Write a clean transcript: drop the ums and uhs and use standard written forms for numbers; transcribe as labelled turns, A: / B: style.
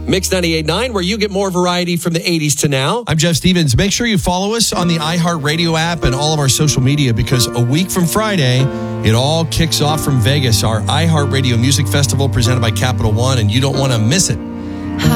A: Mix 98.9, where you get more variety from the 80s to now.
B: I'm Jeff Stevens. Make sure you follow us on the iHeartRadio app and all of our social media, because a week from Friday, it all kicks off from Vegas, our iHeartRadio Music Festival presented by Capital One, and you don't want to miss it.